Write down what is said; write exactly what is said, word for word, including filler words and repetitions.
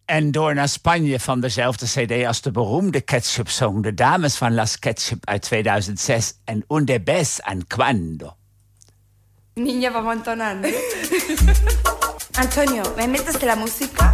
En door naar Spanje van dezelfde cd als de beroemde Ketchup-song... De Dames van Las Ketchup uit tweeduizend zes... en Un de Bes en Cuando. Niña, vamos entonando. Antonio, ¿me metes la música?